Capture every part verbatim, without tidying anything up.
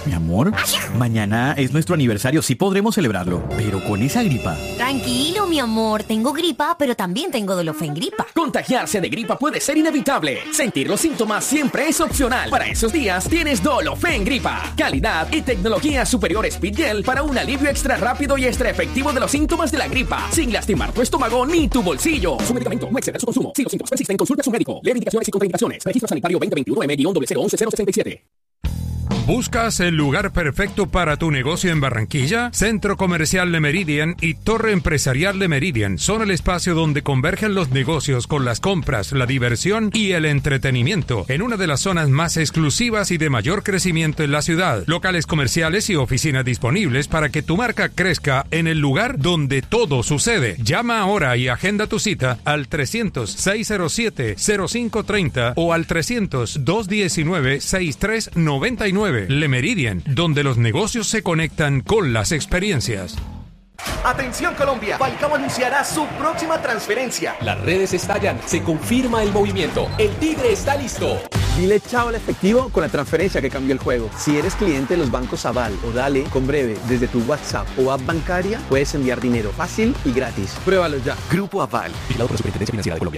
Mi amor, mañana es nuestro aniversario, sí podremos celebrarlo, pero con esa gripa. Tranquilo, mi amor, tengo gripa, pero también tengo Dolofen gripa. Contagiarse de gripa puede ser inevitable. Sentir los síntomas siempre es opcional. Para esos días tienes Dolofen gripa. Calidad y tecnología superior Speedgel para un alivio extra rápido y extra efectivo de los síntomas de la gripa, sin lastimar tu estómago ni tu bolsillo. Su medicamento no excede su consumo. Si los síntomas persisten, consulta a su médico. Lee indicaciones y contraindicaciones. Registro sanitario veinte veintiuno M cero cero once cero sesenta y siete. ¿Buscas el lugar perfecto para tu negocio en Barranquilla? Centro Comercial Le Meridian y Torre Empresarial Le Meridian son el espacio donde convergen los negocios con las compras, la diversión y el entretenimiento en una de las zonas más exclusivas y de mayor crecimiento en la ciudad. Locales comerciales y oficinas disponibles para que tu marca crezca en el lugar donde todo sucede. Llama ahora y agenda tu cita al trescientos, seiscientos siete, cero cinco treinta o al trescientos, doscientos diecinueve, sesenta y tres noventa y nueve. Le Meridian, donde los negocios se conectan con las experiencias. Atención Colombia, Falcao anunciará su próxima transferencia. Las redes estallan, se confirma el movimiento. El Tigre está listo. Dile chao al efectivo con la transferencia que cambió el juego. Si eres cliente de los bancos Aval o Dale, con Breve, desde tu WhatsApp o app bancaria, puedes enviar dinero fácil y gratis. Pruébalo ya. Grupo Aval, vigilado por la Superintendencia Financiera de Colombia.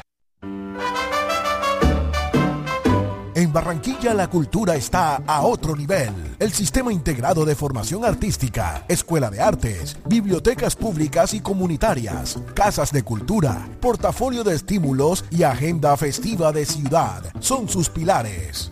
En Barranquilla la cultura está a otro nivel. El Sistema Integrado de Formación Artística, Escuela de Artes, bibliotecas públicas y comunitarias, casas de cultura, portafolio de estímulos y agenda festiva de ciudad son sus pilares.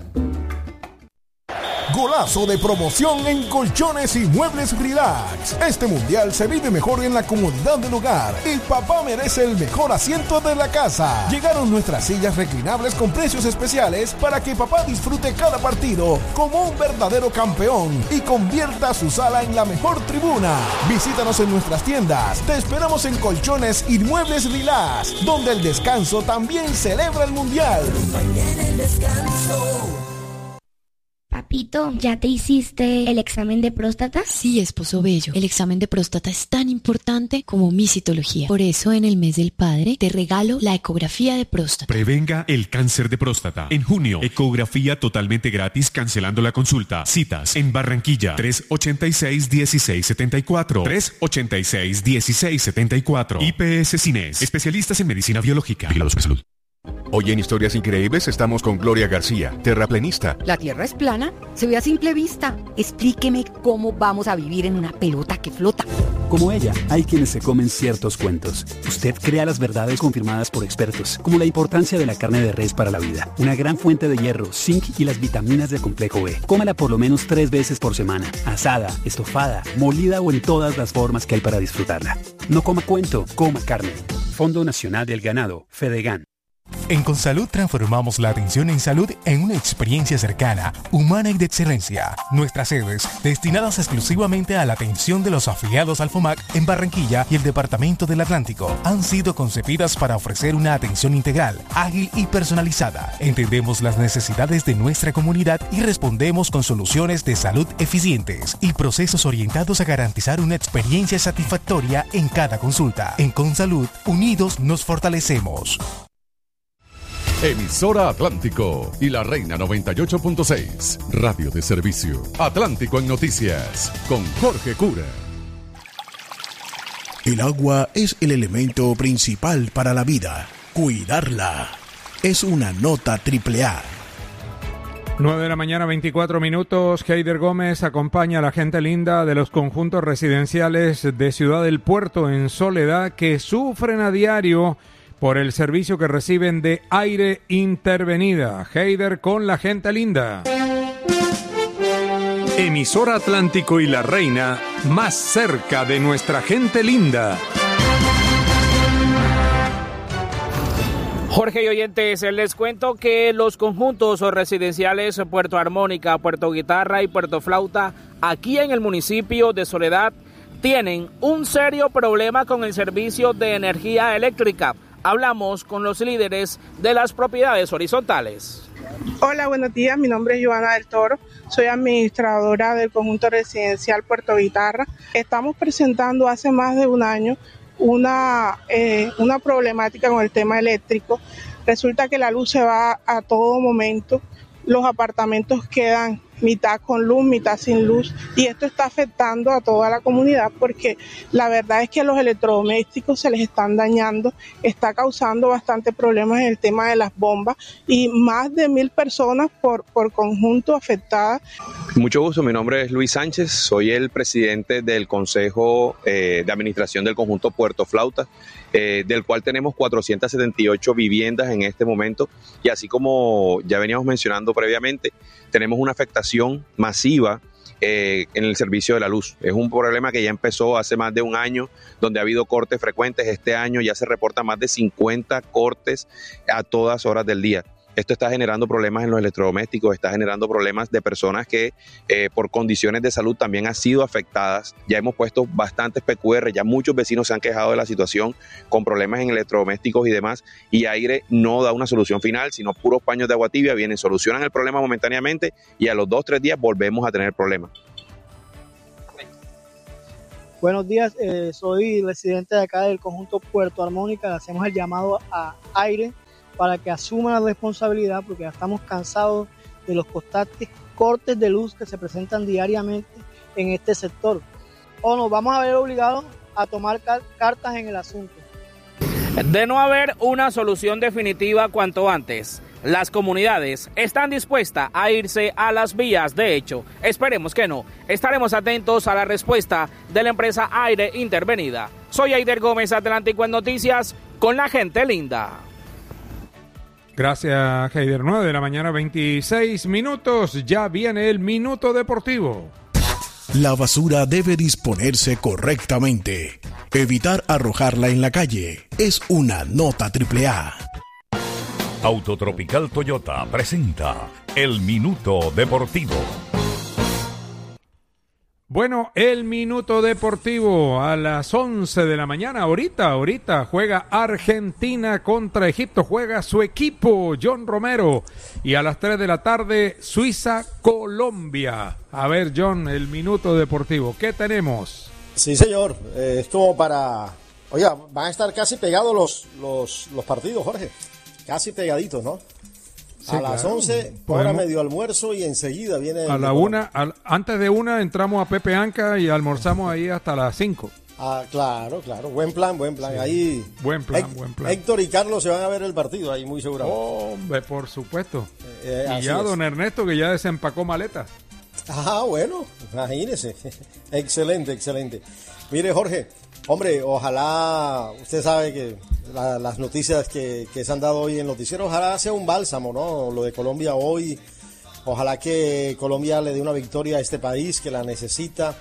Golazo de promoción en Colchones y Muebles Relax. Este mundial se vive mejor en la comodidad del hogar y papá merece el mejor asiento de la casa. Llegaron nuestras sillas reclinables con precios especiales para que papá disfrute cada partido como un verdadero campeón y convierta su sala en la mejor tribuna. Visítanos en nuestras tiendas. Te esperamos en Colchones y Muebles Relax, donde el descanso también celebra el mundial. Mañana el descanso. Papito, ¿ya te hiciste el examen de próstata? Sí, esposo bello. El examen de próstata es tan importante como mi citología. Por eso, en el mes del padre, te regalo la ecografía de próstata. Prevenga el cáncer de próstata. En junio, ecografía totalmente gratis cancelando la consulta. Citas en Barranquilla. tres ochenta y seis, dieciséis setenta y cuatro. tres ochenta y seis, dieciséis setenta y cuatro. I P S Cines. Especialistas en medicina biológica. Vigilados por salud. Hoy en Historias Increíbles estamos con Gloria García, terraplenista. ¿La Tierra es plana? Se ve a simple vista. Explíqueme cómo vamos a vivir en una pelota que flota. Como ella, hay quienes se comen ciertos cuentos. Usted crea las verdades confirmadas por expertos, como la importancia de la carne de res para la vida, una gran fuente de hierro, zinc y las vitaminas del complejo B. Cómala por lo menos tres veces por semana, asada, estofada, molida o en todas las formas que hay para disfrutarla. No coma cuento, coma carne. Fondo Nacional del Ganado, Fedegan. En Consalud transformamos la atención en salud en una experiencia cercana, humana y de excelencia. Nuestras sedes, destinadas exclusivamente a la atención de los afiliados al FOMAC en Barranquilla y el Departamento del Atlántico, han sido concebidas para ofrecer una atención integral, ágil y personalizada. Entendemos las necesidades de nuestra comunidad y respondemos con soluciones de salud eficientes y procesos orientados a garantizar una experiencia satisfactoria en cada consulta. En Consalud, unidos nos fortalecemos. Emisora Atlántico y La Reina noventa y ocho punto seis. Radio de servicio. Atlántico en noticias. Con Jorge Cura. El agua es el elemento principal para la vida. Cuidarla es una nota triple A. nueve de la mañana, veinticuatro minutos. Heider Gómez acompaña a la gente linda de los conjuntos residenciales de Ciudad del Puerto en Soledad que sufren a diario por el servicio que reciben de aire intervenida. Heider con la gente linda. Emisora Atlántico y La Reina, más cerca de nuestra gente linda. Jorge y oyentes, les cuento que los conjuntos residenciales Puerto Armónica, Puerto Guitarra y Puerto Flauta, aquí en el municipio de Soledad, tienen un serio problema con el servicio de energía eléctrica. Hablamos con los líderes de las propiedades horizontales. Hola, buenos días. Mi nombre es Joana del Toro. Soy administradora del conjunto residencial Puerto Guitarra. Estamos presentando hace más de un año una, eh, una problemática con el tema eléctrico. Resulta que la luz se va a todo momento. Los apartamentos quedan mitad con luz, mitad sin luz, y esto está afectando a toda la comunidad porque la verdad es que los electrodomésticos se les están dañando, está causando bastante problemas en el tema de las bombas y más de mil personas por, por conjunto afectadas. Mucho gusto, mi nombre es Luis Sánchez, soy el presidente del Consejo eh, de Administración del Conjunto Puerto Flauta, eh, del cual tenemos cuatrocientas setenta y ocho viviendas en este momento, y así como ya veníamos mencionando previamente, tenemos una afectación masiva eh, en el servicio de la luz. Es un problema que ya empezó hace más de un año, donde ha habido cortes frecuentes. Este año ya se reportan más de cincuenta cortes a todas horas del día. Esto está generando problemas en los electrodomésticos, está generando problemas de personas que eh, por condiciones de salud también han sido afectadas. Ya hemos puesto bastantes P Q R, ya muchos vecinos se han quejado de la situación con problemas en electrodomésticos y demás, y Aire no da una solución final, sino puros paños de agua tibia, vienen, solucionan el problema momentáneamente y a los dos, tres días volvemos a tener problemas. Buenos días, eh, soy residente de acá del conjunto Puerto Armónica, le hacemos el llamado a Aire para que asuma la responsabilidad porque ya estamos cansados de los constantes cortes de luz que se presentan diariamente en este sector. O nos vamos a ver obligados a tomar car- cartas en el asunto. De no haber una solución definitiva cuanto antes, las comunidades están dispuestas a irse a las vías. De hecho, esperemos que no. Estaremos atentos a la respuesta de la empresa Aire intervenida. Soy Eider Gómez, Atlántico en Noticias, con la gente linda. Gracias, Heider. nueve de la mañana, veintiséis minutos. Ya viene el Minuto Deportivo. La basura debe disponerse correctamente. Evitar arrojarla en la calle es una nota triple A. Autotropical Toyota presenta el Minuto Deportivo. Bueno, el Minuto Deportivo a las once de la mañana. Ahorita, ahorita juega Argentina contra Egipto. Juega su equipo, John Romero. Y a las tres de la tarde, Suiza-Colombia. A ver, John, el Minuto Deportivo. ¿Qué tenemos? Sí, señor. Eh, es como para... Oiga, van a estar casi pegados los, los, los partidos, Jorge. Casi pegaditos, ¿no? Sí, a las claro. once, hora medio almuerzo y enseguida viene... A la una, al, antes de una entramos a Pepe Anca y almorzamos ahí hasta las cinco. Ah, claro, claro. Buen plan, buen plan. Sí. Ahí... Buen plan, Hé- buen plan. Héctor y Carlos se van a ver el partido ahí muy seguramente. Hombre, por supuesto. Eh, y ya es. don Ernesto que ya desempacó maletas. Ah, bueno, imagínese. Excelente, excelente. Mire, Jorge, hombre, ojalá, usted sabe que la, las noticias que, que se han dado hoy en el noticiero, ojalá sea un bálsamo, ¿no? Lo de Colombia hoy, ojalá que Colombia le dé una victoria a este país que la necesita.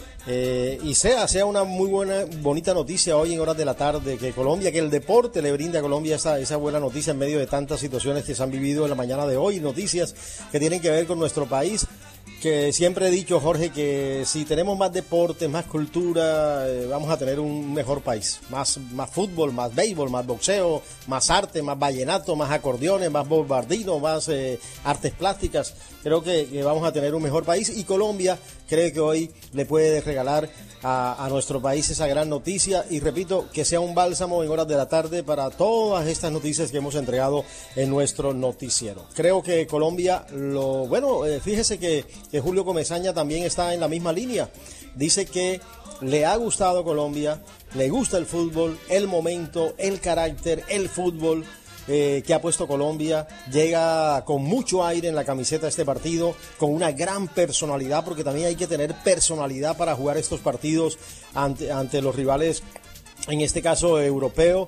Eh, y sea, sea una muy buena, bonita noticia hoy en horas de la tarde, que Colombia, que el deporte le brinda a Colombia esa, esa buena noticia en medio de tantas situaciones que se han vivido en la mañana de hoy, noticias que tienen que ver con nuestro país, que siempre he dicho, Jorge, que si tenemos más deporte, más cultura, eh, vamos a tener un mejor país, más, más fútbol, más béisbol, más boxeo, más arte, más vallenato, más acordeones, más bombardino, más eh, artes plásticas, creo que, que vamos a tener un mejor país y Colombia cree que hoy le puede regalar a, a nuestro país esa gran noticia y repito, que sea un bálsamo en horas de la tarde para todas estas noticias que hemos entregado en nuestro noticiero. Creo que Colombia, lo bueno, eh, fíjese que, que Julio Comesaña también está en la misma línea, dice que le ha gustado Colombia, le gusta el fútbol, el momento, el carácter, el fútbol Eh, que ha puesto Colombia, llega con mucho aire en la camiseta de este partido, con una gran personalidad, porque también hay que tener personalidad para jugar estos partidos ante, ante los rivales, en este caso europeo.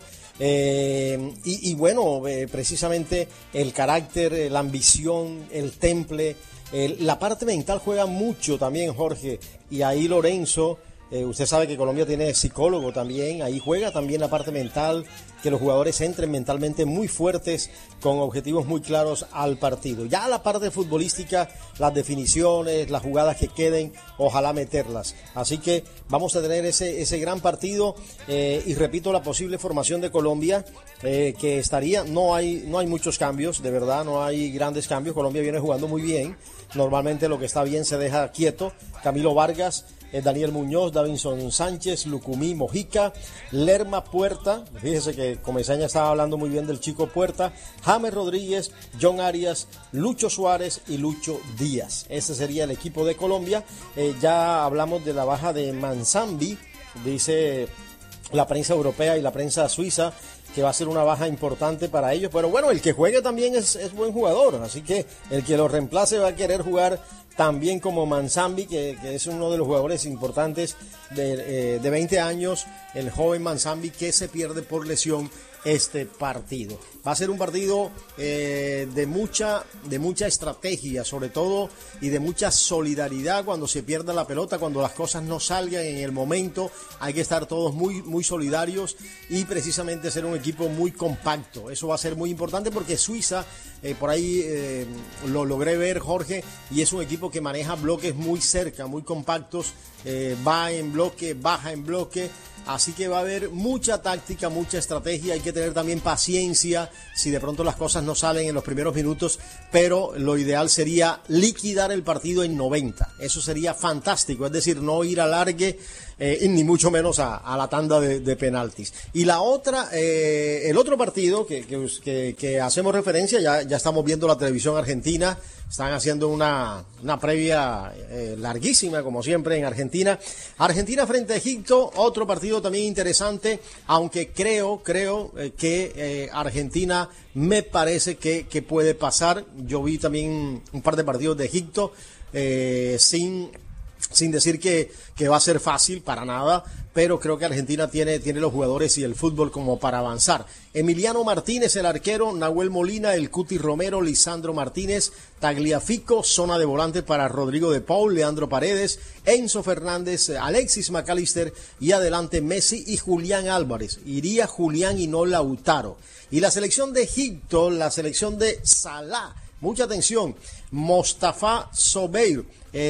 Eh, y, y bueno, eh, precisamente el carácter, eh, la ambición, el temple, eh, la parte mental juega mucho también, Jorge, y ahí Lorenzo, eh, usted sabe que Colombia tiene psicólogo también, ahí juega también la parte mental, que los jugadores entren mentalmente muy fuertes, con objetivos muy claros al partido. Ya la parte futbolística, las definiciones, las jugadas que queden, ojalá meterlas. Así que vamos a tener ese, ese gran partido, eh, y repito, la posible formación de Colombia, eh, que estaría, no hay, no hay muchos cambios, de verdad, no hay grandes cambios. Colombia viene jugando muy bien, normalmente lo que está bien se deja quieto. Camilo Vargas eh, Daniel Muñoz, Davinson Sánchez, Lucumí Mojica, Lerma Puerta, fíjese que Comesaña estaba hablando muy bien del chico Puerta, James Rodríguez, John Arias, Lucho Suárez y Lucho Díaz. Ese sería el equipo de Colombia. Eh, ya hablamos de la baja de Manzambi, dice la prensa europea y la prensa suiza que va a ser una baja importante para ellos, pero bueno, el que juegue también es, es buen jugador, así que el que lo reemplace va a querer jugar también como Manzambi, que, que es uno de los jugadores importantes de, eh, de veinte años, el joven Manzambi que se pierde por lesión este partido. Va a ser un partido eh, de mucha de mucha estrategia, sobre todo, y de mucha solidaridad cuando se pierda la pelota, cuando las cosas no salgan en el momento. Hay que estar todos muy, muy solidarios y precisamente ser un equipo muy compacto. Eso va a ser muy importante porque Suiza, eh, por ahí eh, lo logré ver, Jorge, y es un equipo que maneja bloques muy cerca, muy compactos, eh, va en bloque, baja en bloque. Así que va a haber mucha táctica, mucha estrategia, hay que tener también paciencia si de pronto las cosas no salen en los primeros minutos, pero lo ideal sería liquidar el partido en noventa, eso sería fantástico, es decir, no ir a largue, eh, ni mucho menos a, a la tanda de, de penaltis. Y la otra, eh, el otro partido que, que, que, que hacemos referencia, ya, ya estamos viendo la televisión argentina, están haciendo una, una previa eh, larguísima, como siempre en Argentina. Argentina frente a Egipto, otro partido también interesante, aunque creo, creo eh, que eh, Argentina me parece que, que puede pasar. Yo vi también un par de partidos de Egipto, eh, sin... sin decir que, que va a ser fácil, para nada, pero creo que Argentina tiene, tiene los jugadores y el fútbol como para avanzar. Emiliano Martínez, el arquero, Nahuel Molina, el Cuti Romero, Lisandro Martínez, Tagliafico, zona de volante para Rodrigo de Paul, Leandro Paredes, Enzo Fernández, Alexis McAllister y adelante Messi y Julián Álvarez. Iría Julián y no Lautaro. Y la selección de Egipto, la selección de Salah, mucha atención, Mostafa Sobeir,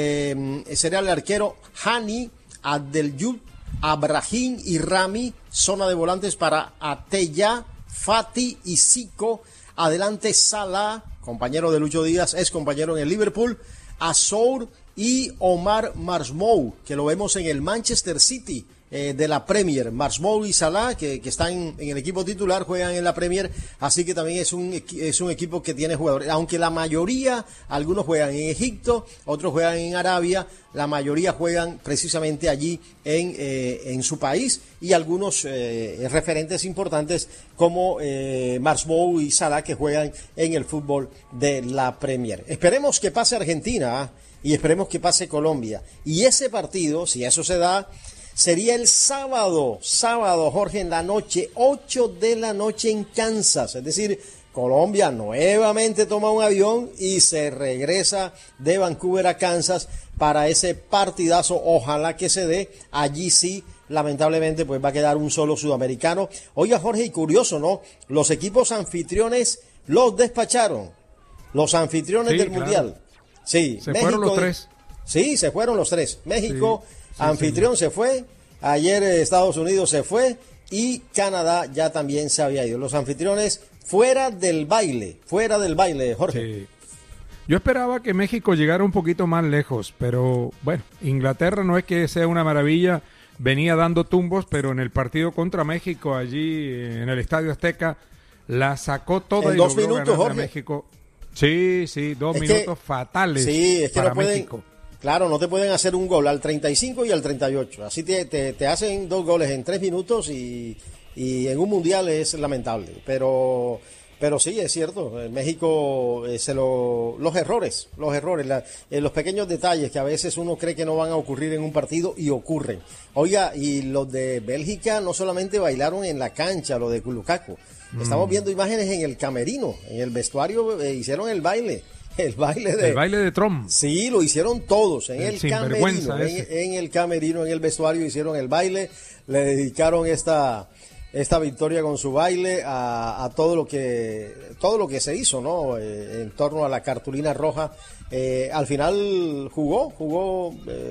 eh, sería el arquero, Hani, Abdeljub, Abrahim y Rami, zona de volantes para Atella, Fati y Zico, adelante Salah, compañero de Lucho Díaz, es compañero en el Liverpool, Azour y Omar Marmou, que lo vemos en el Manchester City eh, de la Premier. Marmou y Salah, que, que están en el equipo titular, juegan en la Premier, así que también es un, es un equipo que tiene jugadores, aunque la mayoría, algunos juegan en Egipto, otros juegan en Arabia, la mayoría juegan precisamente allí en, eh, en su país, y algunos eh, referentes importantes como eh, Marmou y Salah, que juegan en el fútbol de la Premier. Esperemos que pase Argentina, ¿eh? Y esperemos que pase Colombia, y ese partido, si eso se da, sería el sábado, sábado, Jorge, en la noche, ocho de la noche en Kansas. Es decir, Colombia nuevamente toma un avión y se regresa de Vancouver a Kansas para ese partidazo. Ojalá que se dé. Allí sí, lamentablemente, pues va a quedar un solo sudamericano. Oiga, Jorge, y curioso, ¿no? Los equipos anfitriones los despacharon. Los anfitriones sí, del claro. Mundial. Sí, se México, fueron los tres. Sí, se fueron los tres. México... Sí. Sí, anfitrión señor. Se fue, ayer Estados Unidos se fue y Canadá ya también se había ido. Los anfitriones fuera del baile, fuera del baile, Jorge. Sí. Yo esperaba que México llegara un poquito más lejos, pero bueno, Inglaterra no es que sea una maravilla, venía dando tumbos, pero en el partido contra México allí en el Estadio Azteca la sacó toda en y dos logró minutos, ganar a Jorge. México. Sí, sí, dos es minutos que, fatales sí, es que para no pueden, México. Claro, no te pueden hacer un gol al treinta y cinco y al treinta y ocho. Así te, te, te hacen dos goles en tres minutos y, y en un mundial es lamentable. Pero pero sí, es cierto. México, eh, se lo, los errores, los errores, la, eh, los pequeños detalles que a veces uno cree que no van a ocurrir en un partido y ocurren. Oiga, y los de Bélgica no solamente bailaron en la cancha, lo de Lukaku. Mm. Estamos viendo imágenes en el camerino, en el vestuario, eh, hicieron el baile. El baile de... El baile de Trump. Sí, lo hicieron todos, en el, el camerino, en, en el camerino, en el vestuario hicieron el baile, le dedicaron esta, esta victoria con su baile a, a todo lo que, todo lo que se hizo, ¿no? Eh, en torno a la cartulina roja. Eh, al final jugó, jugó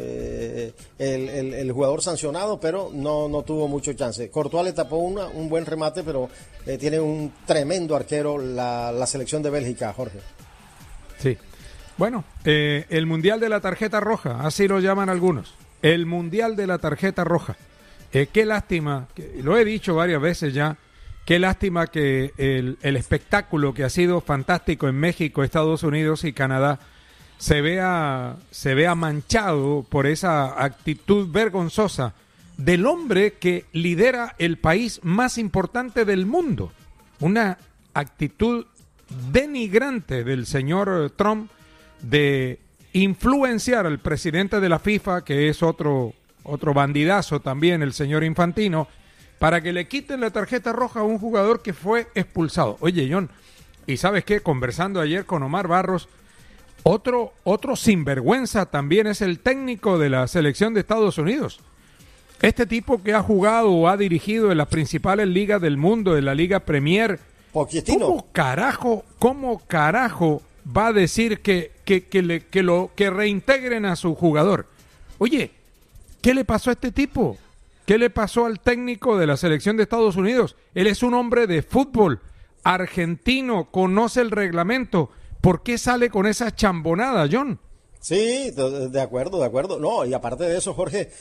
eh, el, el, el jugador sancionado, pero no, no tuvo mucho chance. Courtois le tapó una, un buen remate, pero eh, tiene un tremendo arquero la, la selección de Bélgica, Jorge. Sí. Bueno, eh, el Mundial de la Tarjeta Roja, así lo llaman algunos. el Mundial de la Tarjeta Roja. Eh, qué lástima, que, lo he dicho varias veces ya, qué lástima que el, el espectáculo que ha sido fantástico en México, Estados Unidos y Canadá se vea, se vea manchado por esa actitud vergonzosa del hombre que lidera el país más importante del mundo. Una actitud denigrante del señor Trump de influenciar al presidente de la FIFA, que es otro, otro bandidazo también, el señor Infantino, para que le quiten la tarjeta roja a un jugador que fue expulsado. Oye, John, ¿y sabes qué? Conversando ayer con Omar Barros, otro, otro sinvergüenza también es el técnico de la selección de Estados Unidos. Este tipo que ha jugado o ha dirigido en las principales ligas del mundo, en la Liga Premier, Pochettino. ¿Cómo carajo, cómo carajo va a decir que, que, que, le, que, lo, que reintegren a su jugador? Oye, ¿qué le pasó a este tipo? ¿Qué le pasó al técnico de la selección de Estados Unidos? Él es un hombre de fútbol, argentino, conoce el reglamento. ¿Por qué sale con esa chambonada, John? Sí, de acuerdo, de acuerdo. No, y aparte de eso, Jorge, eh,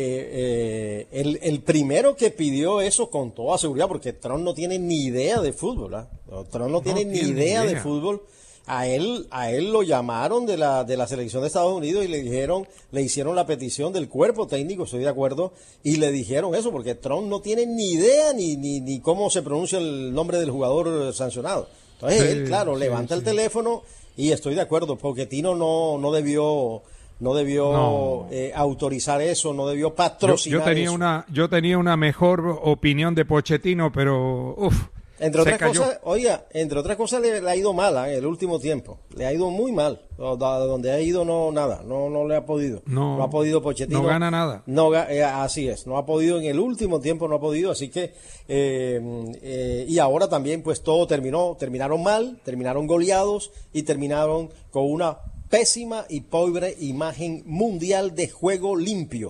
eh, el, el primero que pidió eso con toda seguridad, porque Trump no tiene ni idea de fútbol, ¿eh? Trump no tiene no ni tiene idea, idea de fútbol. A él, a él lo llamaron de la, de la selección de Estados Unidos y le dijeron, le hicieron la petición del cuerpo técnico, estoy de acuerdo, y le dijeron eso, porque Trump no tiene ni idea ni, ni, ni cómo se pronuncia el nombre del jugador sancionado. Entonces sí, él, claro, sí, levanta sí. el teléfono. Y estoy de acuerdo, Pochettino no, no debió, no debió no. Eh, autorizar eso, no debió patrocinar yo, yo tenía eso. Una, yo tenía una mejor opinión de Pochettino, pero uff. Entre otras cosas, oiga, entre otras cosas le, le ha ido mal ¿eh? el último tiempo. Le ha ido muy mal. Donde ha ido no nada, no no le ha podido. No, no ha podido Pochettino. No gana nada. No eh, así es, no ha podido en el último tiempo, no ha podido, así que eh, eh, y ahora también pues todo terminó, terminaron mal, terminaron goleados y terminaron con una pésima y pobre imagen mundial de juego limpio.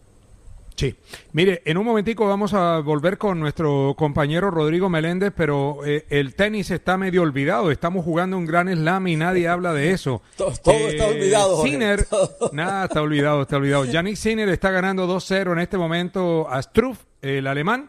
Sí, mire, en un momentico vamos a volver con nuestro compañero Rodrigo Meléndez, pero eh, el tenis está medio olvidado, estamos jugando un gran slam y nadie habla de eso. Todo, todo eh, está olvidado. Sinner, nada, está olvidado, está olvidado. Yannick Sinner está ganando dos cero en este momento a Struff, el alemán.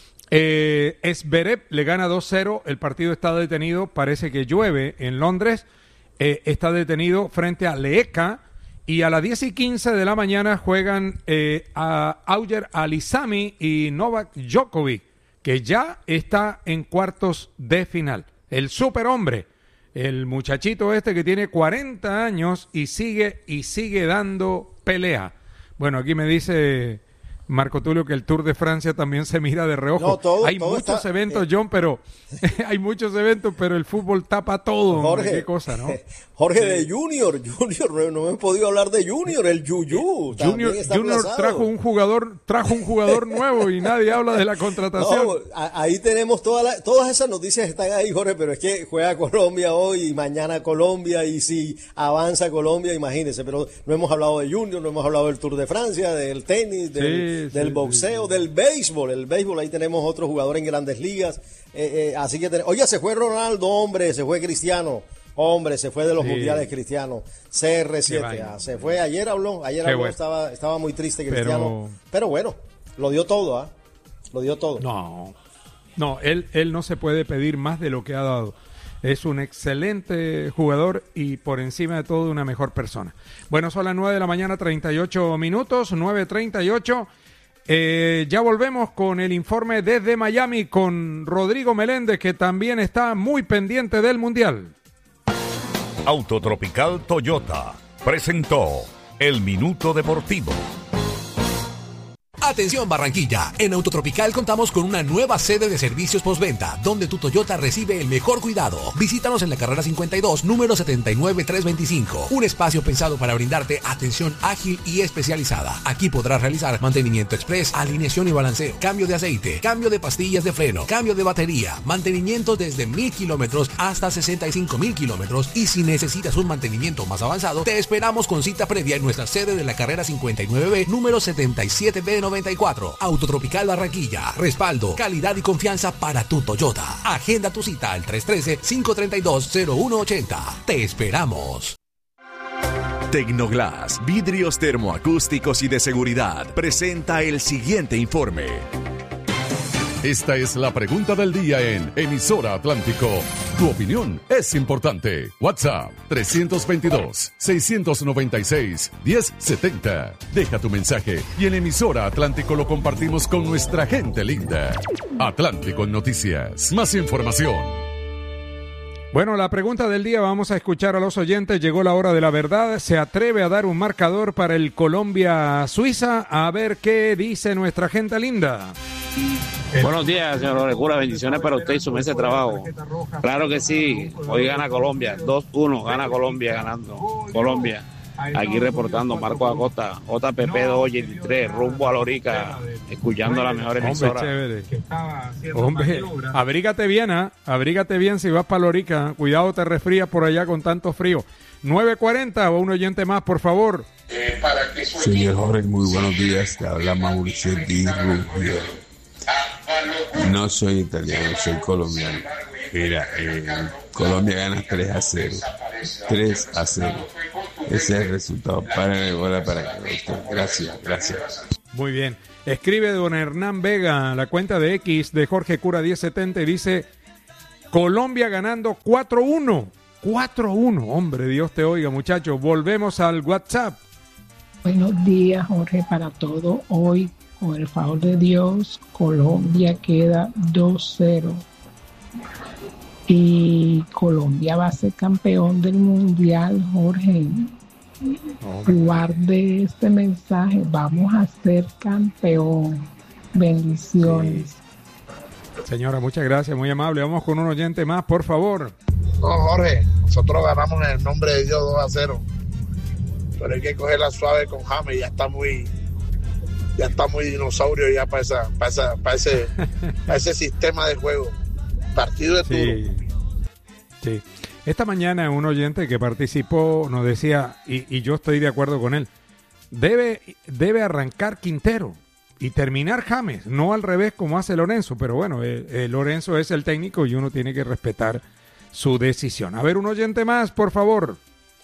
Eh, Zverev le gana dos cero, el partido está detenido, parece que llueve en Londres, eh, está detenido frente a Leeka. Y a las diez y quince de la mañana juegan eh, a Auger Alisami y Novak Djokovic, que ya está en cuartos de final. El superhombre, el muchachito este que tiene cuarenta años y sigue y sigue dando pelea. Bueno, aquí me dice Marco Tulio que el Tour de Francia también se mira de reojo. No, todo, hay todo muchos está, eventos, eh, John, pero hay muchos eventos, pero el fútbol tapa todo. Jorge, qué cosa, ¿no? Jorge sí. de Junior, Junior, no, no he podido hablar de Junior, el Yuyu. Junior, Junior trajo un jugador, trajo un jugador nuevo y nadie habla de la contratación. No, ahí tenemos toda la, todas esas noticias están ahí, Jorge, pero es que juega Colombia hoy y mañana Colombia y si avanza Colombia, imagínense, pero no hemos hablado de Junior, no hemos hablado del Tour de Francia, del tenis, del, sí, del sí, boxeo, sí. del béisbol, el béisbol, ahí tenemos otro jugador en Grandes Ligas, eh, eh, así que, ten... oye, se fue Ronaldo, hombre, se fue Cristiano. Hombre, se fue de los sí. mundiales Cristiano. C R siete, ah, se fue. Ayer habló, ayer Qué habló, bueno. estaba, estaba muy triste Cristiano. Pero, pero bueno, lo dio todo, ¿ah? ¿eh? Lo dio todo. No, no, él, él no se puede pedir más de lo que ha dado. Es un excelente jugador y por encima de todo una mejor persona. Bueno, son las nueve de la mañana, treinta y ocho minutos, nueve treinta y ocho. Eh, ya volvemos con el informe desde Miami con Rodrigo Meléndez, que también está muy pendiente del Mundial. Autotropical Toyota presentó El Minuto Deportivo. Atención Barranquilla, en Autotropical contamos con una nueva sede de servicios postventa, donde tu Toyota recibe el mejor cuidado. Visítanos en la carrera cincuenta y dos, número setenta y nueve trescientos veinticinco. Un espacio pensado para brindarte atención ágil y especializada. Aquí podrás realizar mantenimiento express, alineación y balanceo, cambio de aceite, cambio de pastillas de freno, cambio de batería, mantenimiento desde mil kilómetros hasta sesenta y cinco mil kilómetros. Y si necesitas un mantenimiento más avanzado, te esperamos con cita previa en nuestra sede de la carrera cincuenta y nueve B, número setenta y siete B noventa y cuatro. Autotropical Barranquilla. Respaldo, calidad y confianza para tu Toyota. Agenda tu cita al tres uno tres, cinco tres dos, cero uno ocho cero. Te esperamos. Tecnoglass, vidrios termoacústicos y de seguridad, presenta el siguiente informe. Esta es la pregunta del día en Emisora Atlántico. Tu opinión es importante. WhatsApp tres veintidós, seiscientos noventa y seis, diez setenta. Deja tu mensaje y en Emisora Atlántico lo compartimos con nuestra gente linda. Atlántico en Noticias. Más información. Bueno, la pregunta del día, vamos a escuchar a los oyentes. Llegó la hora de la verdad. ¿Se atreve a dar un marcador para el Colombia-Suiza? A ver qué dice nuestra gente linda. Buenos días, señor Orecura. Bendiciones para usted y su mesa de trabajo. Claro que sí. Hoy gana Colombia. dos uno. Gana Colombia ganando. Colombia. Aquí reportando Marco Acosta. J P P doscientos ochenta y tres. Rumbo a Lorica. Escuchando la mejor emisora. Hombre, chévere. Hombre, abrígate bien, ¿eh? Abrígate bien si vas para Lorica. Cuidado, te resfrías por allá con tanto frío. nueve cuarenta o un oyente más, por favor. Señor Jorge, muy buenos días. Te habla Mauricio Di Ruggiero. No soy italiano, soy colombiano. Mira, eh, Colombia gana tres a cero. tres a cero. Ese es el resultado. Para el bola para que usted. Gracias, gracias. Muy bien. Escribe don Hernán Vega, la cuenta de X de Jorge Cura diez setenta y dice: Colombia ganando cuatro uno. cuatro uno. Hombre, Dios te oiga, muchachos. Volvemos al WhatsApp. Buenos días, Jorge, para todo. Hoy, con el favor de Dios, Colombia queda dos cero. Y Colombia va a ser campeón del mundial, Jorge. Guarde este mensaje. Vamos a ser campeón. Bendiciones. Sí. Señora, muchas gracias, muy amable. Vamos con un oyente más, por favor. No, Jorge, nosotros ganamos en el nombre de Dios dos a cero. Pero hay que cogerla suave con James. Ya está muy ya está muy dinosaurio ya para esa para esa para ese para ese sistema de juego. Partido de sí. turno. Sí. Esta mañana un oyente que participó nos decía, y, y yo estoy de acuerdo con él, debe, debe arrancar Quintero y terminar James, no al revés como hace Lorenzo, pero bueno, eh, eh, Lorenzo es el técnico y uno tiene que respetar su decisión. A ver, un oyente más, por favor.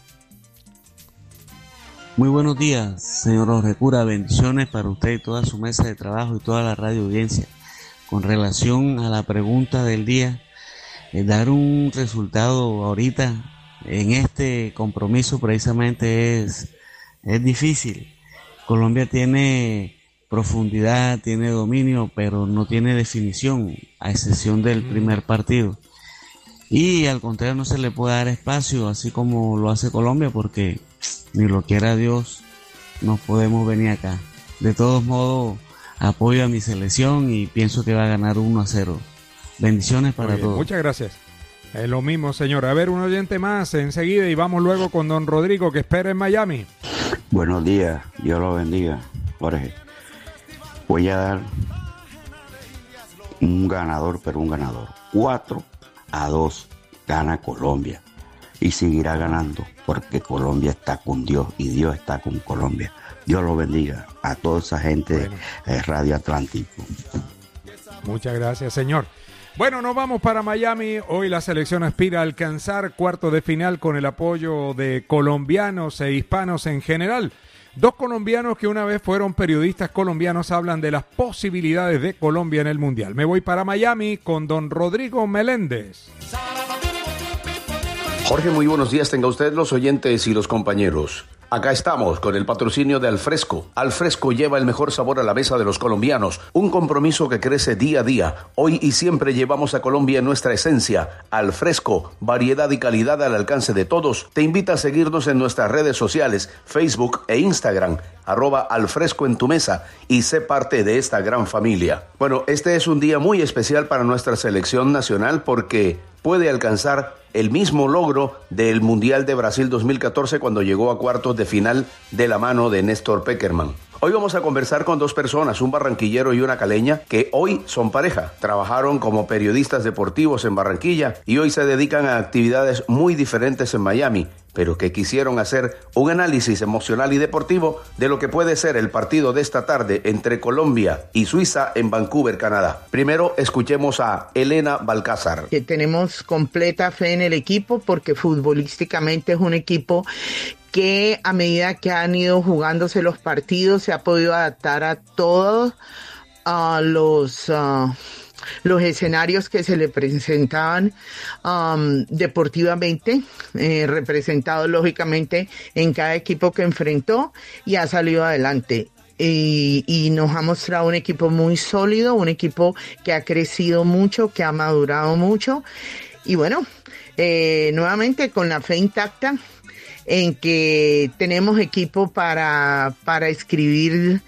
Muy buenos días, señor Jorge Cura. Bendiciones para usted y toda su mesa de trabajo y toda la radio audiencia. Con relación a la pregunta del día, eh, dar un resultado ahorita en este compromiso precisamente es, es difícil. Colombia tiene profundidad, tiene dominio, pero no tiene definición, a excepción del primer partido. Y al contrario, no se le puede dar espacio, así como lo hace Colombia, porque ni lo quiera Dios, nos podemos venir acá. De todos modos, apoyo a mi selección y pienso que va a ganar uno a cero. Bendiciones para todos. Muchas gracias. Es lo mismo, señor. A ver, un oyente más enseguida y vamos luego con don Rodrigo, que espera en Miami. Buenos días, Dios lo bendiga, Jorge. Voy a dar un ganador, pero un ganador. cuatro a dos gana Colombia y seguirá ganando porque Colombia está con Dios y Dios está con Colombia. Dios lo bendiga a toda esa gente bueno. de Radio Atlántico. Muchas gracias, señor. Bueno, nos vamos para Miami. Hoy la selección aspira a alcanzar cuarto de final con el apoyo de colombianos e hispanos en general. Dos colombianos que una vez fueron periodistas colombianos hablan de las posibilidades de Colombia en el Mundial. Me voy para Miami con don Rodrigo Meléndez. Jorge, muy buenos días. Tenga usted, los oyentes y los compañeros. Acá estamos con el patrocinio de Alfresco. Alfresco lleva el mejor sabor a la mesa de los colombianos. Un compromiso que crece día a día. Hoy y siempre llevamos a Colombia en nuestra esencia. Alfresco, variedad y calidad al alcance de todos. Te invita a seguirnos en nuestras redes sociales, Facebook e Instagram, arroba Alfresco en tu mesa, y sé parte de esta gran familia. Bueno, este es un día muy especial para nuestra selección nacional porque puede alcanzar el mismo logro del Mundial de Brasil dos mil catorce cuando llegó a cuartos de final de la mano de Néstor Pekerman. Hoy vamos a conversar con dos personas, un barranquillero y una caleña, que hoy son pareja. Trabajaron como periodistas deportivos en Barranquilla y hoy se dedican a actividades muy diferentes en Miami. pero que quisieron hacer un análisis emocional y deportivo de lo que puede ser el partido de esta tarde entre Colombia y Suiza en Vancouver, Canadá. Primero escuchemos a Elena Balcázar. Que tenemos completa fe en el equipo porque futbolísticamente es un equipo que a medida que han ido jugándose los partidos se ha podido adaptar a todos uh, los... Uh, los escenarios que se le presentaban um, deportivamente, eh, representados lógicamente en cada equipo que enfrentó, y ha salido adelante. Y, y nos ha mostrado un equipo muy sólido, un equipo que ha crecido mucho, que ha madurado mucho. Y bueno, eh, nuevamente con la fe intacta en que tenemos equipo para, para escribir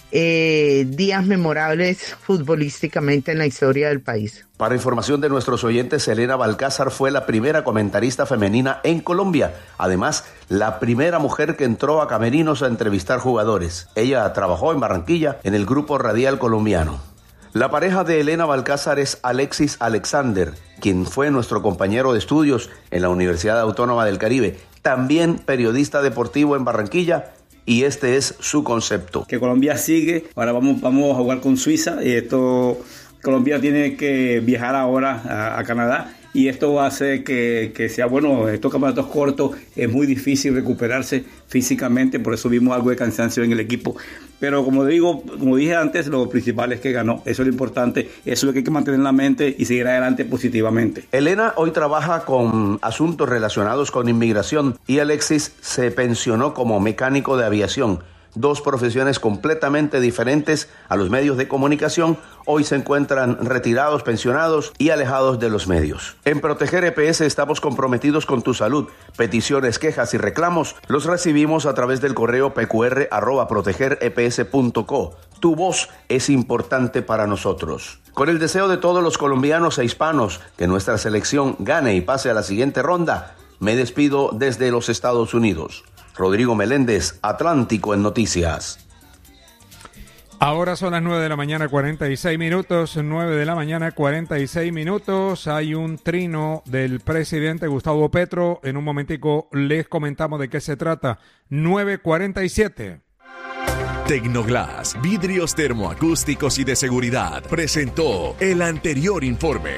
Eh, días memorables futbolísticamente en la historia del país. Para información de nuestros oyentes, Elena Balcázar fue la primera comentarista femenina en Colombia. Además, la primera mujer que entró a camerinos a entrevistar jugadores. Ella trabajó en Barranquilla en el grupo radial colombiano. La pareja de Elena Balcázar es Alexis Alexander, quien fue nuestro compañero de estudios en la Universidad Autónoma del Caribe, también periodista deportivo en Barranquilla. Y este es su concepto. Que Colombia sigue, ahora vamos, vamos a jugar con Suiza, y esto, Colombia tiene que viajar ahora a, a Canadá, y esto hace que, que sea bueno. Estos campeonatos cortos es muy difícil recuperarse físicamente, por eso vimos algo de cansancio en el equipo. Pero como digo, como dije antes, lo principal es que ganó. Eso es lo importante, eso es lo que hay que mantener en la mente y seguir adelante positivamente. Elena hoy trabaja con asuntos relacionados con inmigración y Alexis se pensionó como mecánico de aviación. Dos profesiones completamente diferentes a los medios de comunicación. Hoy se encuentran retirados, pensionados y alejados de los medios. En Proteger E P S estamos comprometidos con tu salud. Peticiones, quejas y reclamos los recibimos a través del correo p q r arroba proteger e p s punto co. Tu voz es importante para nosotros. Con el deseo de todos los colombianos e hispanos que nuestra selección gane y pase a la siguiente ronda, me despido desde los Estados Unidos. Rodrigo Meléndez, Atlántico en Noticias. Ahora son las nueve de la mañana, cuarenta y seis minutos, nueve de la mañana, cuarenta y seis minutos. Hay un trino del presidente Gustavo Petro. En un momentico les comentamos de qué se trata. nueve cuarenta y siete. Tecnoglass, vidrios termoacústicos y de seguridad, presentó el anterior informe.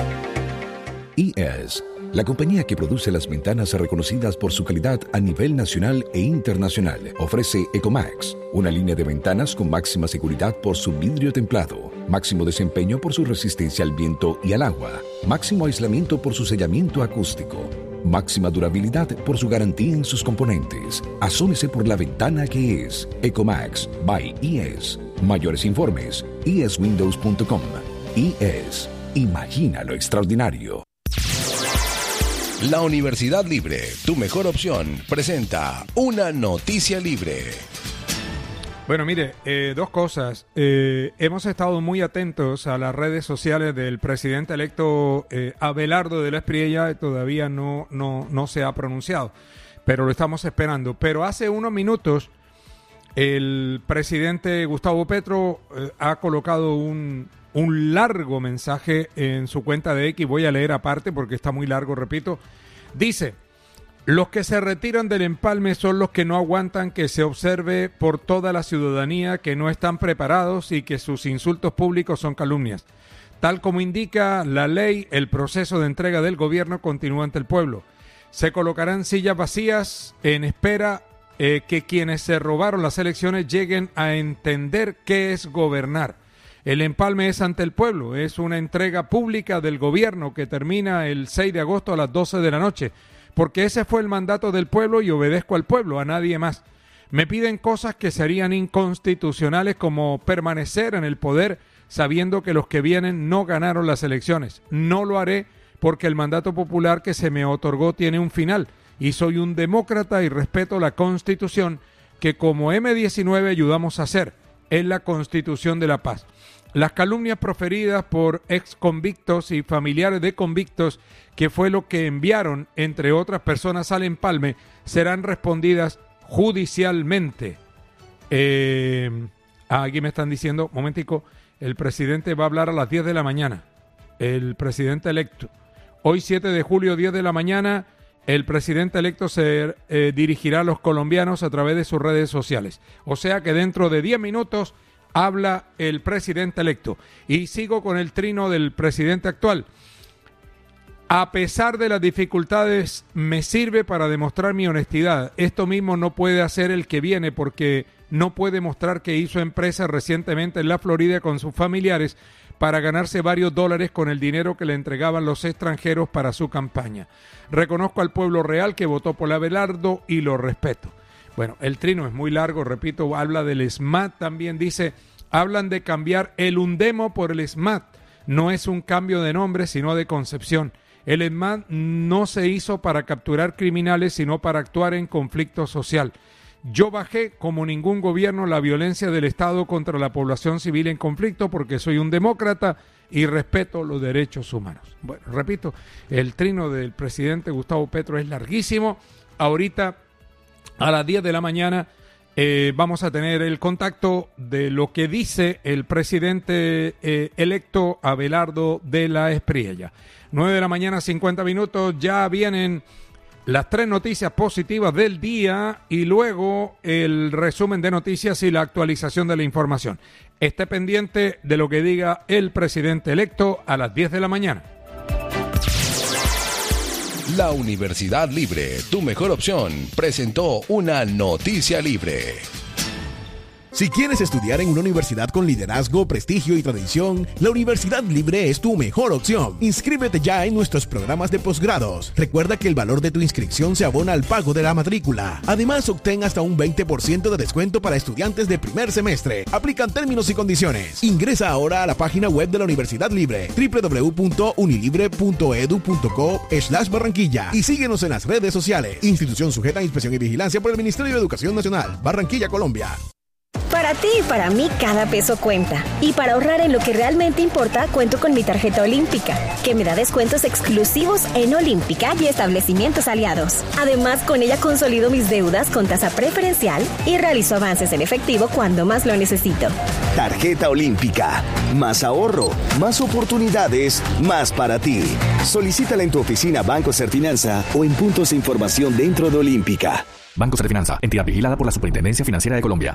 I E S, la compañía que produce las ventanas reconocidas por su calidad a nivel nacional e internacional, ofrece Ecomax, una línea de ventanas con máxima seguridad por su vidrio templado, máximo desempeño por su resistencia al viento y al agua, máximo aislamiento por su sellamiento acústico, máxima durabilidad por su garantía en sus componentes. Asómese por la ventana que es Ecomax by I E S. Mayores informes, i e s windows punto com. I E S, imagina lo extraordinario. La Universidad Libre, tu mejor opción, presenta una noticia libre. Bueno, mire, eh, dos cosas. Eh, hemos estado muy atentos a las redes sociales del presidente electo eh, Abelardo de la Espriella. Todavía no, no, no se ha pronunciado, pero lo estamos esperando. Pero hace unos minutos el presidente Gustavo Petro eh, ha colocado un... un largo mensaje en su cuenta de X. Voy a leer aparte porque está muy largo, repito. Dice: los que se retiran del empalme son los que no aguantan que se observe por toda la ciudadanía que no están preparados y que sus insultos públicos son calumnias. Tal como indica la ley, el proceso de entrega del gobierno continúa ante el pueblo. Se colocarán sillas vacías en espera eh, que quienes se robaron las elecciones lleguen a entender qué es gobernar. El empalme es ante el pueblo, es una entrega pública del gobierno que termina el seis de agosto a las doce de la noche, porque ese fue el mandato del pueblo y obedezco al pueblo, a nadie más. Me piden cosas que serían inconstitucionales como permanecer en el poder sabiendo que los que vienen no ganaron las elecciones. No lo haré porque el mandato popular que se me otorgó tiene un final y soy un demócrata y respeto la Constitución que como eme diecinueve ayudamos a hacer, es la Constitución de la Paz. Las calumnias proferidas por exconvictos y familiares de convictos, que fue lo que enviaron, entre otras personas, al empalme, serán respondidas judicialmente. Eh, aquí me están diciendo, momentico, el presidente va a hablar a las diez de la mañana, el presidente electo. Hoy siete de julio, diez de la mañana, el presidente electo se eh, dirigirá a los colombianos a través de sus redes sociales. O sea que dentro de diez minutos habla el presidente electo. Y sigo con el trino del presidente actual. A pesar de las dificultades, me sirve para demostrar mi honestidad. Esto mismo no puede hacer el que viene porque no puede mostrar que hizo empresa recientemente en la Florida con sus familiares para ganarse varios dólares con el dinero que le entregaban los extranjeros para su campaña. Reconozco al pueblo real que votó por Abelardo y lo respeto. Bueno, el trino es muy largo, repito, habla del S M A T, también dice, hablan de cambiar el Undemo por el S M A T. No es un cambio de nombre, sino de concepción. El S M A T no se hizo para capturar criminales, sino para actuar en conflicto social. Yo bajé, como ningún gobierno, la violencia del Estado contra la población civil en conflicto porque soy un demócrata y respeto los derechos humanos. Bueno, repito, el trino del presidente Gustavo Petro es larguísimo. Ahorita, a las diez de la mañana, eh, vamos a tener el contacto de lo que dice el presidente eh, electo Abelardo de la Espriella. nueve de la mañana, cincuenta minutos, ya vienen las tres noticias positivas del día y luego el resumen de noticias y la actualización de la información. Esté pendiente de lo que diga el presidente electo a las diez de la mañana. La Universidad Libre, tu mejor opción, presentó una noticia libre. Si quieres estudiar en una universidad con liderazgo, prestigio y tradición, la Universidad Libre es tu mejor opción. Inscríbete ya en nuestros programas de posgrados. Recuerda que el valor de tu inscripción se abona al pago de la matrícula. Además, obtén hasta un veinte por ciento de descuento para estudiantes de primer semestre. Aplican términos y condiciones. Ingresa ahora a la página web de la Universidad Libre, doble u doble u doble u punto unilibre punto edu punto co slash Barranquilla, y síguenos en las redes sociales. Institución sujeta a inspección y vigilancia por el Ministerio de Educación Nacional, Barranquilla, Colombia. Para ti y para mí cada peso cuenta. Y para ahorrar en lo que realmente importa, cuento con mi tarjeta olímpica, que me da descuentos exclusivos en Olímpica y establecimientos aliados. Además, con ella consolido mis deudas con tasa preferencial y realizo avances en efectivo cuando más lo necesito. Tarjeta Olímpica. Más ahorro, más oportunidades, más para ti. Solicítala en tu oficina Banco Serfinanza o en puntos de información dentro de Olímpica. Banco Serfinanza, entidad vigilada por la Superintendencia Financiera de Colombia.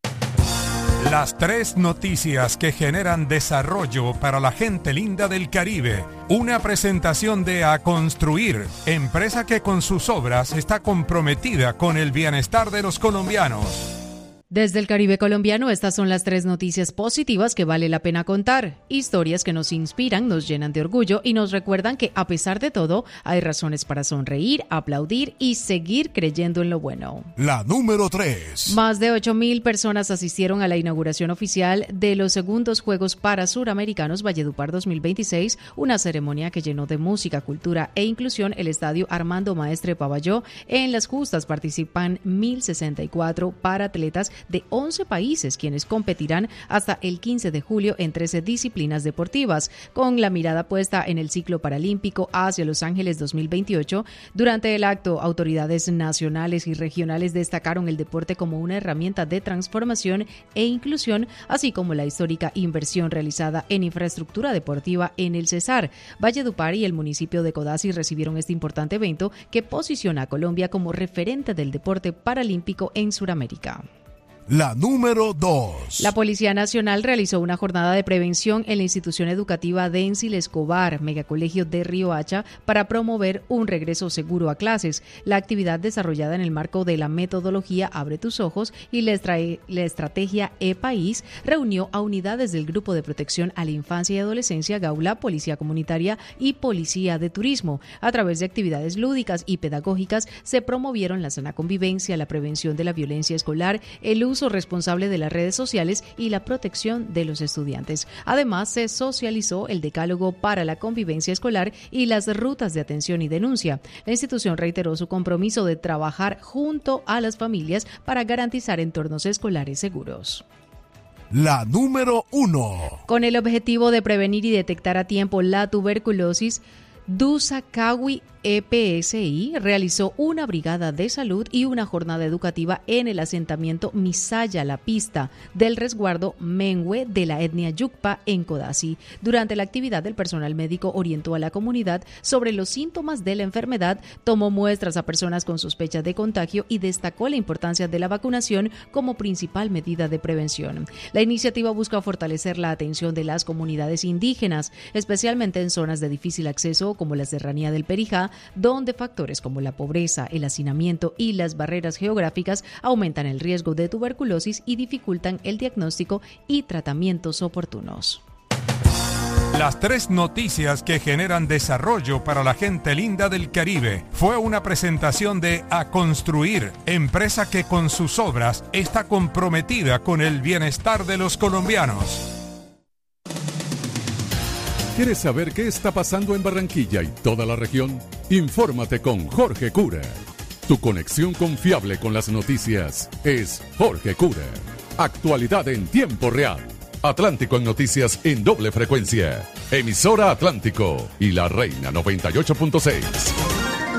Las tres noticias que generan desarrollo para la gente linda del Caribe. Una presentación de A Construir, empresa que con sus obras está comprometida con el bienestar de los colombianos. Desde el Caribe colombiano, estas son las tres noticias positivas que vale la pena contar. Historias que nos inspiran, nos llenan de orgullo y nos recuerdan que, a pesar de todo, hay razones para sonreír, aplaudir y seguir creyendo en lo bueno. La número tres. Más de ocho mil personas asistieron a la inauguración oficial de los segundos Juegos para Suramericanos Valledupar dos mil veintiséis, una ceremonia que llenó de música, cultura e inclusión el estadio Armando Maestre Pavalló. En las justas participan mil sesenta y cuatro paratletas de once países, quienes competirán hasta el quince de julio en trece disciplinas deportivas, con la mirada puesta en el ciclo paralímpico hacia Los Ángeles dos mil veintiocho. Durante el acto, autoridades nacionales y regionales destacaron el deporte como una herramienta de transformación e inclusión, así como la histórica inversión realizada en infraestructura deportiva en el Cesar. Valledupar y el municipio de Codazzi recibieron este importante evento que posiciona a Colombia como referente del deporte paralímpico en Sudamérica. La número dos. La Policía Nacional realizó una jornada de prevención en la institución educativa Denzil Escobar, megacolegio de Riohacha, para promover un regreso seguro a clases. La actividad, desarrollada en el marco de la metodología Abre tus ojos y la, estra- la estrategia E-País, reunió a unidades del Grupo de Protección a la Infancia y Adolescencia Gaula, Policía Comunitaria y Policía de Turismo. A través de actividades lúdicas y pedagógicas se promovieron la sana convivencia, la prevención de la violencia escolar, el uso responsable de las redes sociales y la protección de los estudiantes. Además, se socializó el decálogo para la convivencia escolar y las rutas de atención y denuncia. La institución reiteró su compromiso de trabajar junto a las familias para garantizar entornos escolares seguros. La número uno. Con el objetivo de prevenir y detectar a tiempo la tuberculosis, Dusakawi E P S I realizó una brigada de salud y una jornada educativa en el asentamiento Misaya La Pista del resguardo Mengue de la etnia Yukpa en Codazzi. Durante la actividad, el personal médico orientó a la comunidad sobre los síntomas de la enfermedad, tomó muestras a personas con sospecha de contagio y destacó la importancia de la vacunación como principal medida de prevención. La iniciativa busca fortalecer la atención de las comunidades indígenas, especialmente en zonas de difícil acceso como la Serranía del Perijá, donde factores como la pobreza, el hacinamiento y las barreras geográficas aumentan el riesgo de tuberculosis y dificultan el diagnóstico y tratamientos oportunos. Las tres noticias que generan desarrollo para la gente linda del Caribe fue una presentación de A Construir, empresa que con sus obras está comprometida con el bienestar de los colombianos. ¿Quieres saber qué está pasando en Barranquilla y toda la región? Infórmate con Jorge Cura. Tu conexión confiable con las noticias es Jorge Cura. Actualidad en tiempo real. Atlántico en noticias en doble frecuencia. Emisora Atlántico y La Reina noventa y ocho punto seis.